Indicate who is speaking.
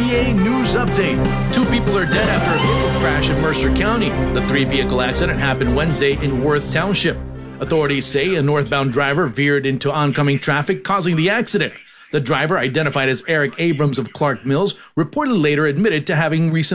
Speaker 1: PA News Update. 2 people are dead after a vehicle crash in Mercer County. The 3-vehicle accident happened Wednesday in Worth Township. Authorities say a northbound driver veered into oncoming traffic, causing the accident. The driver, identified as Eric Abrams of Clark Mills, reportedly later admitted to having recently